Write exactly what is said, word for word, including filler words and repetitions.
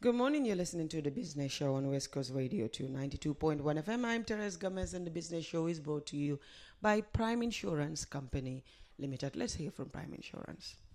Good morning. You're listening to the Business Show on West Coast Radio two ninety-two point one F M. I'm Therese Gomez, and the Business Show is brought to you by Prime Insurance Company Limited. Let's hear from Prime Insurance.